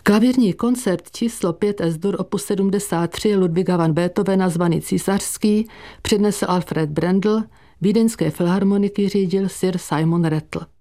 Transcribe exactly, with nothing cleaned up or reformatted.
Klavírní koncert číslo pět S-dur opus sedmdesát tři Ludwiga van Beethovena zvaný Císařský přednesl Alfred Brendel, vídeňské filharmoniky řídil sir Simon Rattle.